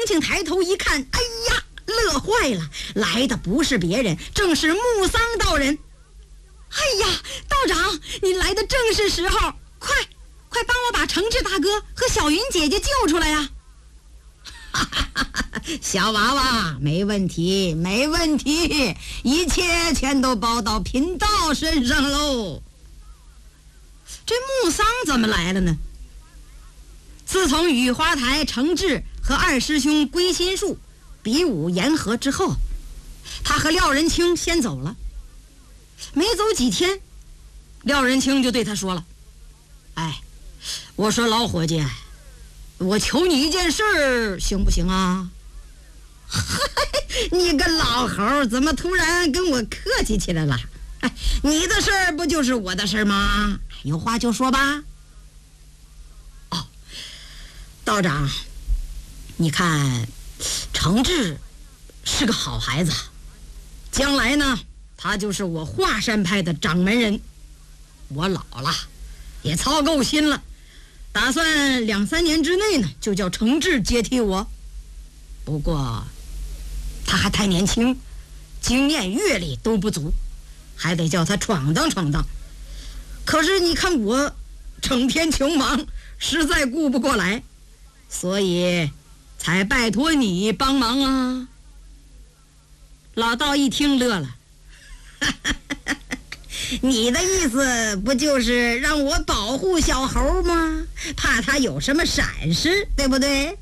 青抬头一看，哎呀，乐坏了，来的不是别人，正是木桑道人。哎呀，道长，你来的正是时候，快帮我把承志大哥和小云姐姐救出来呀！ 小娃娃，没问题，没问题，一切全都包到贫道身上喽。 这木桑怎么来了呢？自从雨花台承志和二师兄归心术比武言和之后，他和廖仁清先走了。没走几天，廖仁清就对他说了：哎，我说老伙计，我求你一件事，行不行啊？ 你个老猴，怎么突然跟我客气起来了？你的事儿不就是我的事儿吗？有话就说吧。 哦，道长，你看承志是个好孩子，将来呢，他就是我华山派的掌门人。我老了，也操够心了，打算2-3年之内呢，就叫承志接替我。不过他还太年轻，经验阅历都不足，还得叫他闯荡闯荡。可是你看我整天穷忙，实在顾不过来，所以才拜托你帮忙啊。老道一听乐了， 你的意思不就是让我保护小猴吗？怕他有什么闪失，对不对？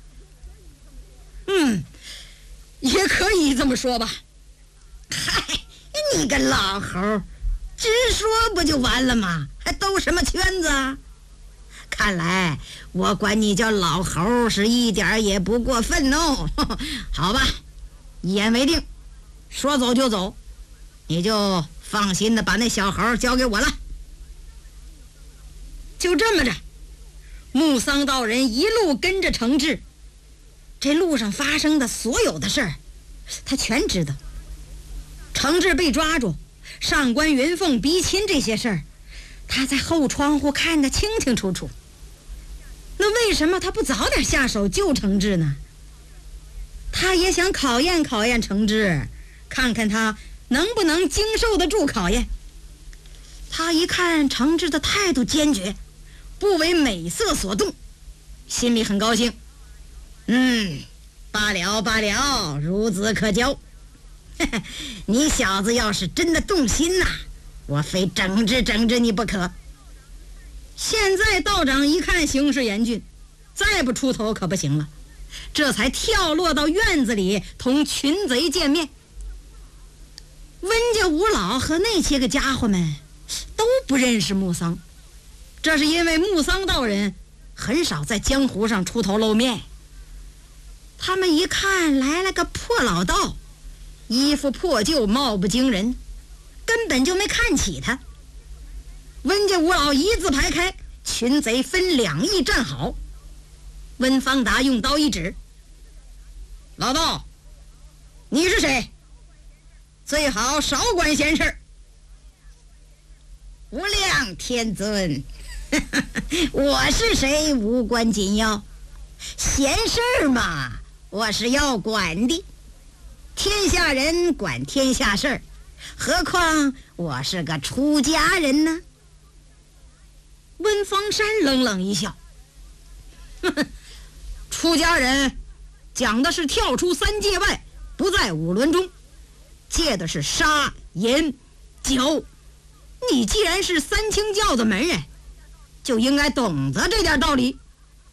也可以这么说吧。 嗨，你个老猴，直说不就完了吗？还兜什么圈子啊？看来我管你叫老猴是一点也不过分哦。好吧，一言为定，说走就走，你就放心的把那小猴交给我了。 就这么着，木桑道人一路跟着承志，这路上发生的所有的事儿，他全知道。承志被抓住，上官云凤逼亲这些事儿，他在后窗户看得清清楚楚。那为什么他不早点下手救承志呢？他也想考验考验承志，看看他能不能经受得住考验。他一看承志的态度坚决，不为美色所动，心里很高兴。 罢了罢了，孺子可教。你小子要是真的动心呐，我非整治整治你不可。 现在道长一看形势严峻，再不出头可不行了，这才跳落到院子里同群贼见面。温家五老和那些个家伙们都不认识木桑，这是因为木桑道人很少在江湖上出头露面。他们一看来了个破老道，衣服破旧，貌不惊人，根本就没看起他。温家五老一字排开，群贼分2翼站好。温方达用刀一指：老道，你是谁？最好少管闲事。 无量天尊，我是谁无关紧要，闲事儿嘛，我是要管的。天下人管天下事儿，何况我是个出家人呢？ 温方山冷冷一笑：出家人讲的是跳出3界外，不在5伦中，戒的是杀淫酒。你既然是3清教的门人，就应该懂得这点道理。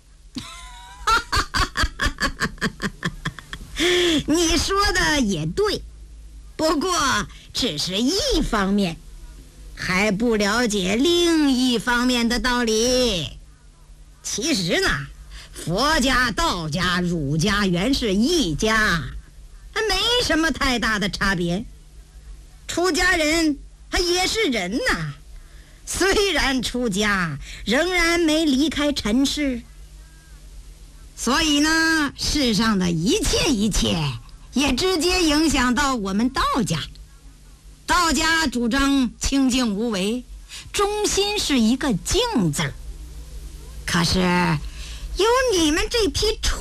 你说的也对，不过只是一方面，还不了解另一方面的道理。其实呢，佛家、道家、儒家原是一家，没什么太大的差别。出家人他也是人呐，虽然出家，仍然没离开尘世。所以呢，世上的一切也直接影响到我们道家。道家主张清净无为，中心是一个静字。可是有你们这批